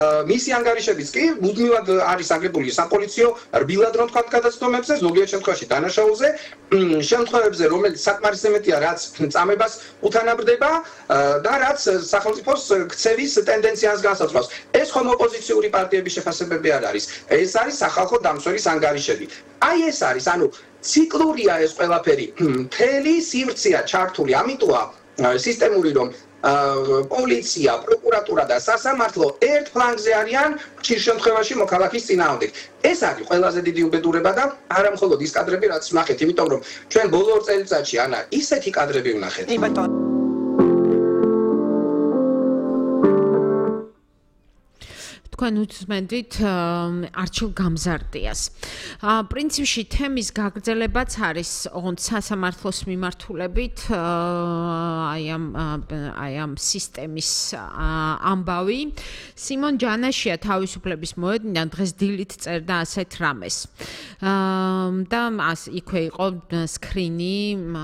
მისი ანგარიშებიც კი მუდმივად არის აგებული საპოლიციო რბილად რომ თქვა გადაცდომებზე, ზოგიერთ შემთხვევაში დანაშაულზე, შემთხვევებზე რომელიც საკმარისემეტია რაც წამებას უთანაბრდება და რაც სახელმწიფოს ქცევის ტენდენციას განსაზღვრავს. ეს ხომ ოპოზიციური პარტიების შეფასებები არ არის. ეს არის სახალხო დამცველის ანგარიშები. აი ეს არის, ანუ ციკლურია ეს ყველაფერი. მთელი სივრცეა ჩართული, ამიტოა სისტემური რომ პოლიცია, პროკურატურა და სასამართლო ერთ ფლანგზე არიან ხშირ შემთხვევაში მოქალაქის წინააღმდეგ. ეს არის ყველაზე დიდი უბედურება და არა მხოლოდ ის კადრები, რაც ვნახეთ, იმიტომ რომ ჩვენ ბოლო წელიწადში ანა ისეთი კადრები ვნახეთ. თქვენ უთმენდით არჩილ გამზარდიას. პრინციპში თემის გაგრძელებაც არის ოღონდ სასამართლოს მიმართულებით აი ამ სისტემის ამბავი. სიმონ ჯანაშია თავისუფლების მოედნიდან დღეს დილით წერდა ასეთ რამეს. და იქვე იყო სკრინი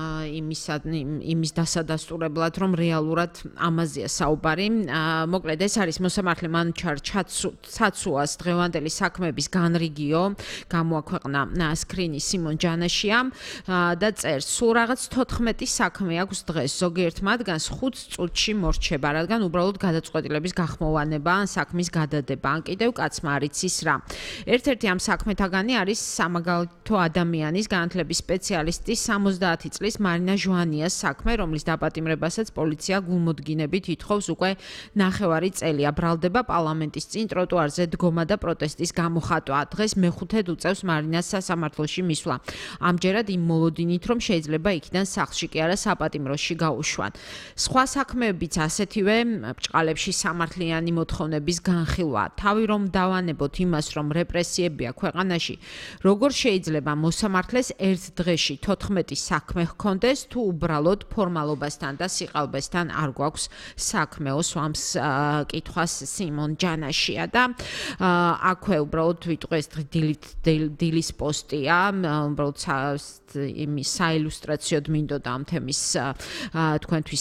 იმის დასადასტურებლად, რომ რეალურად ამაზეა საუბარი. მოკლედ ეს არის მოსამართლე მანუჩარ ცაცუას დღევანდელი საქმეების განრიგიო, გამოაქვეყნა სკრინი სიმონ ჯანაშიამ და წერს, სულ რაღაც 14 საქმე აქვს დღეს, ზოგიერთ მათგანს 5 წუთში მორჩება, რადგან უბრალოდ გადაწყვეტილების გახმოვანება ან საქმის გადადება, ან კიდევ კაცმა არ იცის რა. ერთ-ერთი ამ საქმეთაგანი არის სამაგალითო ადამიანის განათლების სპეციალისტი 70 წლის მარინა ჟვანიას საქმე, რომლის დაპატიმრებასაც პოლიცია გულმოდგინებით ითხოვს უკვე ნახევარი წელია. ბრალდება პარლამენტის წინ ტროტუარზე დგომა და პროტესტის გამოხატვა. დღეს მეხუთედ უწევს მარინას სასამართლოში მისვლა. ამჯერად იმ მოლოდინით, რომ შეიძლება იქიდან სახლში კი არა საპატიმროში გაუშვან. სხვა საქმეებიც ასეთივე ბრჭყალებში სამართლიანი მოთხოვნების განხილვა. თავი რომ დავანებოთ იმას, რომ რეპრესიებია ქვეყანაში, როგორ შეიძლება მოსამართლეს ერთ დღეში 14 საქმე ჰქონდეს, თუ უბრალოდ ფორმალობასთან და სიყალბესთან არ გვაქვს საქმეო, swams კითხვას სიმონ ჯანაშია და აქვე უბრალოდ ვიტყვეს დილის პოსტია, უბრალოდ იმის საილუსტრაციოდ მინდოდა ამ თემის თქვენთვის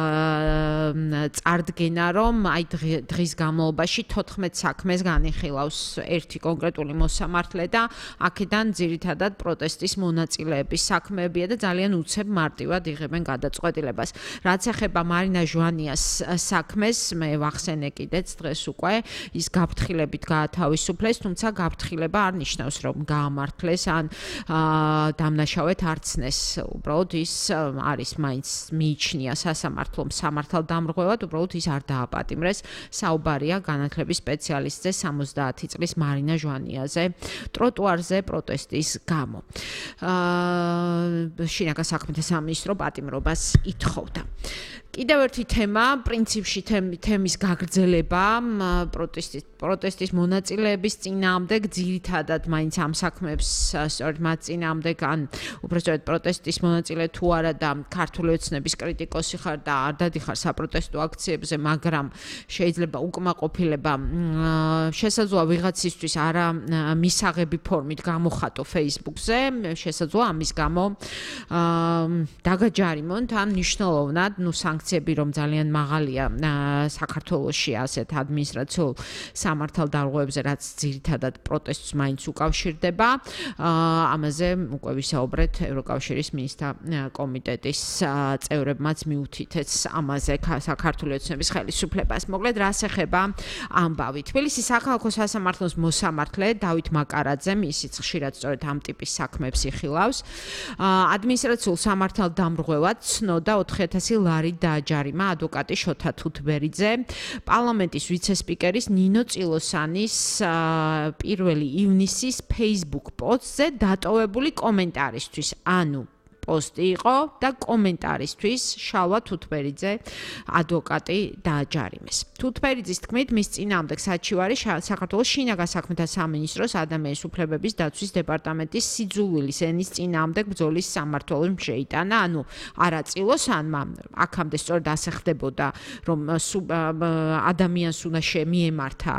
წარდგენა, რომ აი დღის განმავლობაში 14 საქმეს განიხილავს ერთი კონკრეტული მოსამართლე და აქედან ძირითადად პროტესტის მონაწილეების საქმეებია და ძალიან უცებ მარტივად იღებენ გადაწყვეტილებას. რაც ეხება მარინა ჟვანიას საქმეს, მე ვახსენე კიდეც დღეს უკვე ის გაფრთხილებით გაათავისუფლეს, თუმცა გაფრთხილება არ ნიშნავს, რომ გაამართლეს ან დამნაშავედ არცნეს. უბრალოდ ის არის მაინც მიიჩნია სასამართლომ სამართალდამრღვევად, უბრალოდ ის არ დააპატიმრეს. საუბარია განათლების სპეციალისტზე 70 წლის მარინა ჟვანიაზე ტროტუარზე პროტესტის გამო. შინაგან საქმეთა სამინისტრო პატიმრობას ითხოვდა. კიდევ ერთი თემა, პრინციპში თემის გაგრძელება, პროტესტის მონაწილეების წინააღმდეგ, ძირითადად მაინც ამ საქმეებს სწორედ მათ წინააღმდეგ, ან უბრალოდ პროტესტის მონაწილე თუ არა და ქართული ოცნების კრიტიკოსი ხარ და არ დადიხარ საპროტესტო აქციებზე, მაგრამ შეიძლება უკმაყოფილება შესაძლოა ვიღაცისთვის არა მისაღები ფორმით გამოხატო Facebook-ზე, შესაძლოა ამის გამო დაგაჯარიმონ თან მნიშვნელოვნად, სანქციები რომ ძალიან მაღალია საქართველოში ასეთ ადმინისტრაციულ სამართალდამრღვევებზე, რაც ძირითადად პროტესტს მაინც უკავშირდება. ამაზე უკვე ვისაუბრეთ ევროკავშირის მინისტრთა კომიტეტის წევრებმაც მიუთითეს ამაზე საქართველოს ოცნების ხელისუფლებას. მოკლედ რას ეხება ამბავი. თბილისის სახალხო სასამართლოს მოსამართლე დავით მაკარაძე, ისიც ხშირად სწორედ ამ ტიპის საქმეებს იხილავს, ადმინისტრაციულ სამართალდამრღვევად ცნოდა 4000 ლარი დააჯარიმა ადვოკატი შოთა თუთბერიძე, პარლამენტის ვიცე-სპიკერის ნინო წილოსანის 1 ივნისის Facebook პოსტზე დატოვებული კომენტარისთვის. ანუ პოსტი იყო და კომენტარისთვის შალვა თუთბერიძე ადვოკატი დააჯარიმეს. თუთბერიძის თქმით, მის წინააღმდეგ საჩივარი საქართველოს შინაგან საქმეთა სამინისტროს ადამიანის უფლებების დაცვის დეპარტამენტის სიძულვილის ენის წინააღმდეგ ბრძოლის სამმართველოს შეიტანა, ანუ არაწილოსანმა აქამდე სწორედ ასე ხდებოდა, რომ ადამიანს უნდა მიემართა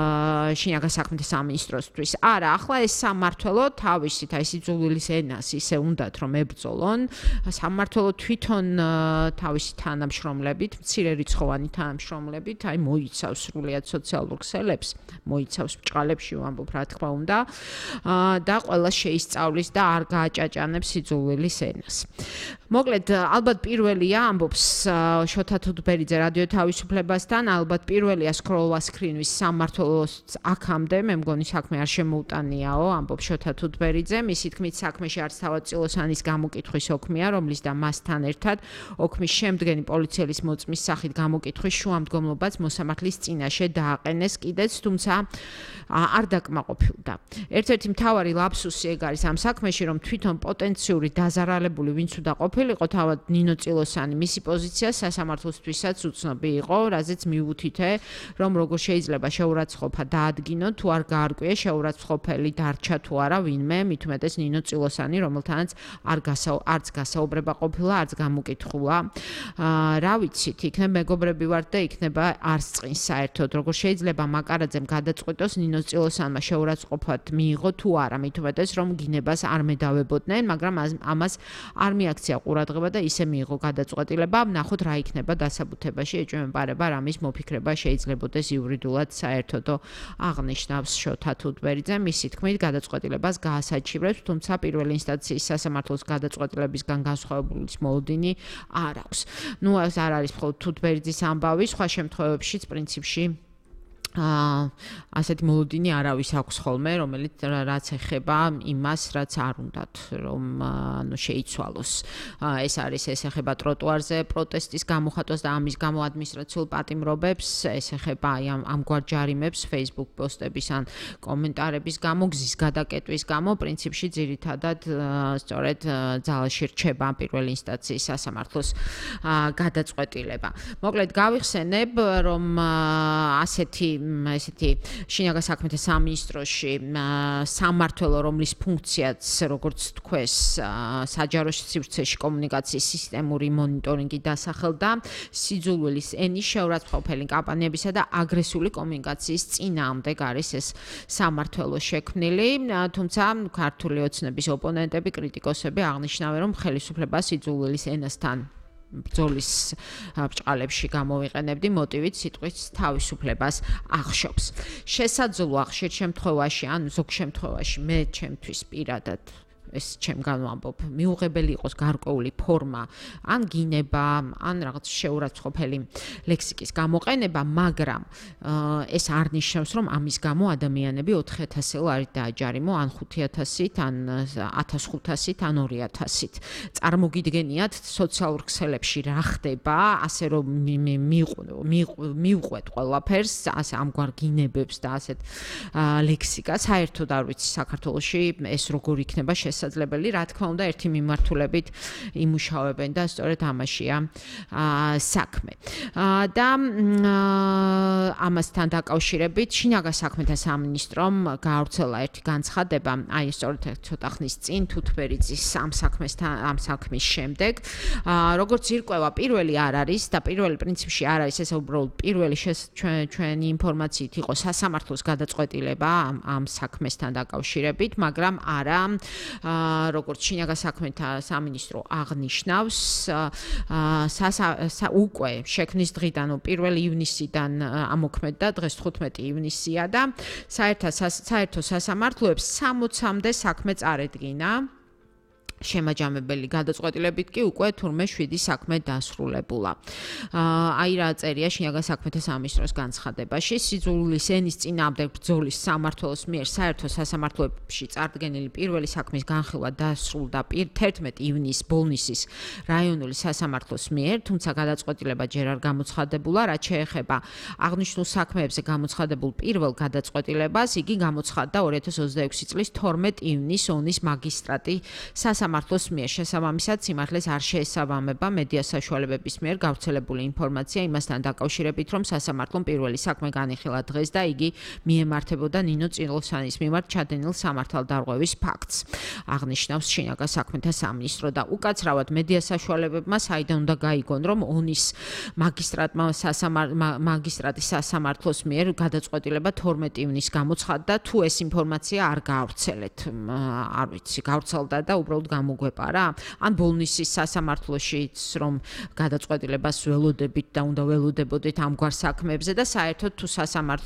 შინაგან საქმეთა სამინისტროსთვის. არა, ახლა ეს სამმართველო თავისით აი სიძულვილის ენას ისე ისე უნდათ რომ ებრძოლონ სამმართველო თვითონ თავისი თანამშრომლებით, მცირე რიცხოვანი თანამშრომლებით, აი მოიცავს სრულიად სოციალურ ქსელებს, მოიცავს ბჭყალებში ვამბობ რა თქმა უნდა და ყველა შეისწავლის და არ გააჭაჭანებს სიძულვილის ენას. მოკლედ, ალბათ პირველია ამბობს შოთა თუთბერიძე რადიო თავისუფლებასთან, ალბათ პირველია სკროლვა სკრინვის სამმართველოს აქამდე, მე მგონი საქმე არ შემოუტანიაო, ამბობს შოთა თუთბერიძე, მისი თქმით საქმეში არც თავად წილოსანის გამოკითხვის ოქმია, რომლის და მასთან ერთად ოქმის შემდგენი პოლიციელის მოწმის სახით გამოკითხვის შუამდგომლობაც მოსამართლის წინაშე დააყენეს კიდეც, თუმცა არ დაკმაყოფილდა. ერთ-ერთი მთავარი ლაფსუსი ეგ არის ამ საქმეში, რომ თვითონ პოტენციური დაზარალებული ვინც უნდა ყოფილიყო თავად ნინო წილოსანი, მისი პოზიცია სასამართლოსთვისაც უცნობი იყო, რაზეც მივუთითე, რომ როგორ შეიძლება შეურაცხყოფა დაადგინონ, თუ არ გაარკვია შეურაცხყოფელი დარჩა თუ არა ვინმე, მით უმეტეს ნინო წილოსანი, რომელთანაც არც გასაუბრება ყოფილა, არც გამოკითხულა. რა ვიცით, იქნებ მეგობრები ვართ და იქნება არც წინს საერთოდ, როგორ შეიძლება მაკარაძემ გადაწყვიტოს ნინო წილოსანმა შეურაცხყოფად მიიღო თუ არა, მით უმეტეს რომ გინებას არ მედავებოდნენ, მაგრამ ამას არ მიაქცია ყურადღება და ისე მიიღო გადაწყვეტილება, ნახოთ რა იქნება დასაბუთებაში, ეჭვმეპარება რამის მოფიქრება შეიძლებაოდეს იურიდულად საერთოდო აღნიშნავს შოთა თუთბერიძე, მისი თქმით გადაწყვეტილებას გაასაჩივრებს, თუმცა პირველი ინსტანციის სასამართლოს გადაწყვეტილებისგან განსხვავებული მოლოდინი არ აქვს. ნუ ეს არ არის მხოლოდ თუთბერიძის ამბავი, სხვა შემთხვევებშიც პრინციპში ასეთი მოლოდინი არავის აქვს ხოლმე, რომელიც რაც ეხება იმას, რაც არ უნდათ, რომ შეიცვალოს. ეს არის, ეს ეხება ტროტუარზე პროტესტის გამოხატვას და ამის გამო ადმინისტრაციულ პატიმრობებს, ეს ეხება ამგვარ ჯარიმებს Facebook პოსტების ან კომენტარების გამო, გზის გადაკეტვის გამო, პრინციპში ძირითადად სწორედ ძალაში რჩება პირველი ინსტანციის სასამართლოს გადაწყვეტილება. მოკლედ გავიხსენებ, რომ ასეთი შინაგან საქმეთა სამინისტროში სამმართველო, რომლის ფუნქციაც, როგორც თქვეს, საჯარო სივრცეში კომუნიკაციის სისტემური მონიტორინგი დასახელდა, სიძულვილის ენის შეურაცხყოფელი კამპანიებისა და აგრესიული კომუნიკაციის წინააღმდეგ არის ეს სამმართველო შექმნილი, თუმცა ქართული ოცნების ოპონენტები, კრიტიკოსები აღნიშნავენ, რომ ხელისუფლება სიძულვილის ენასთან ბრძოლის ბჭყალებში გამოვიყენებდი მოტივით სიტყვის თავისუფლებას ახშობს. შესაძლოა ხშირ შემთხვევაში ან ზოგ შემთხვევაში მე ჩემთვის პირადად ეს ჩემგან ვამბობ, მიუღებელი იყოს გარკვეული ფორმა, ან გინება, ან რაღაც შეურაცხყოფელი ლექსიკის გამოყენება, მაგრამ ეს არ ნიშნავს, რომ ამის გამო ადამიანები 4000-ელ არის დააჯარიმო, ან 5000-ით, ან 1500-ით, ან 2000-ით. წარმოგიდგენიათ სოციალურ ქსელებში რა ხდება, ასე რომ მივყვეთ ყველაფერს, ასე ამგვარ გინებებს და ასეთ ლექსიკას, საერთოდ არ ვიცი საქართველოში ეს როგორ იქნება შესაძლებელი, რა თქმა უნდა, ერთი მიმართულებით იმუშავებენ და სწორედ ამაშია საქმე. და ამასთან დაკავშირებით შინაგან საქმეთა სამინისტრომ გაავრცელა ერთი განცხადება, აი სწორედ ცოტა ხნის წინ თუთბერიძის ამ საქმის შემდეგ, როგორც ირკვევა, პირველი არ არის და პირველი პრინციპში არ არის, ეს უბრალოდ პირველი ჩვენი ინფორმაციით იყო სასამართლოს გადაწყვეტილება ამ საქმესთან დაკავშირებით, მაგრამ არა როგორც შინაგან საქმეთა სამინისტრო აღნიშნავს, უკვე შექმნის დღიდან, 1 ივნისიდან ამოქმედდა, დღეს 15 ივნისია და საერთო სასამართლოებს 60-მდე საქმე წარედგინა. შემაჯამებელი გადაწყვეტილებით კი უკვე თურმე 7 საქმე დასრულებულა. აი რა წერია შინაგან საქმეთა სამინისტროს განცხადებაში, სიძულვილის ენის წინააღმდეგ ბრძოლის სამმართველოს მიერ საერთო სასამართლოებში წარდგენილი პირველი საქმის განხილვა დასრულდა 11 ივნისს ბოლნისის რაიონული სასამართლოს მიერ, თუმცა გადაწყვეტილება ჯერ არ გამოცხადებულა, რაც შეეხება აღნიშნულ საქმეებზე გამოცხადებულ პირველ გადაწყვეტილებას, იგი გამოცხადდა 2026 წლის 12 ივნისს ონის მაგისტრატი სამართლოს მიერ. შესაბამისად, სიმართლეს არ შეესაბამება მედია საშუალებების მიერ გავრცელებული ინფორმაცია იმასთან დაკავშირებით, რომ სასამართლომ პირველი საქმე განიხილა დღეს და იგი მიემართებოდა ნინო წილოსანის მიმართ ჩადენილ სამართალდარღვევის ფაქტს. აღნიშნავს შინაგან საქმეთა სამინისტრო და უკაცრავად მედია საშუალებებმა საიდან უნდა გაიგონ, რომ ონის მაგისტრატის სასამართლოს მიერ გადაწყვეტილება 12 ივნისს გამოცხადდა, თუ ეს ინფორმაცია არ გაავრცელეთ. არ ვიცი, გავრცელდა და უბრალოდ გამოგვეპარა? ან ბოლნისის სასამართლოშიც რომ გადაწყვეტილებას ველოდებით და უნდა ველოდებოდეთ ამგვარ საქმეებზე და საერთოდ თუ სასამართლო